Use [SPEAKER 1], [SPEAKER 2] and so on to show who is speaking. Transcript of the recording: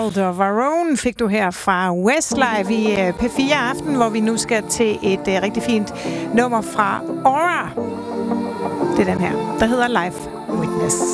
[SPEAKER 1] World of Our Own fik du her fra Westlife i P4 Aften, hvor vi nu skal til et rigtig fint nummer fra Aura. Det er den her, der hedder Life Witness.